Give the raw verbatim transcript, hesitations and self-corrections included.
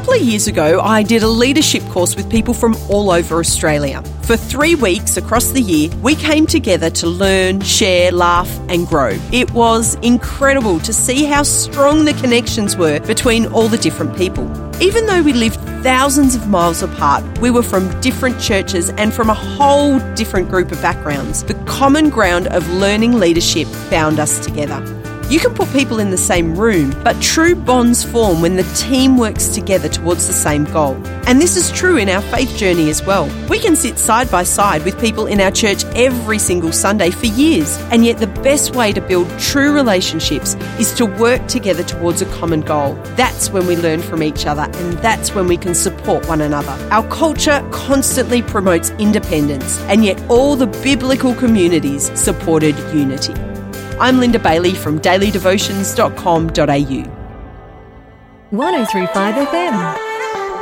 couple of years ago, I did a leadership course with people from all over Australia. For three weeks across the year, we came together to learn, share, laugh and grow. It was incredible to see how strong the connections were between all the different people. Even though we lived thousands of miles apart, we were from different churches and from a whole different group of backgrounds. The common ground of learning leadership bound us together. You can put people in the same room, but true bonds form when the team works together towards the same goal. And this is true in our faith journey as well. We can sit side by side with people in our church every single Sunday for years, and yet the best way to build true relationships is to work together towards a common goal. That's when we learn from each other, and that's when we can support one another. Our culture constantly promotes independence, and yet all the biblical communities supported unity. I'm Linda Bailey from daily devotions dot com dot a u. one oh three point five F M.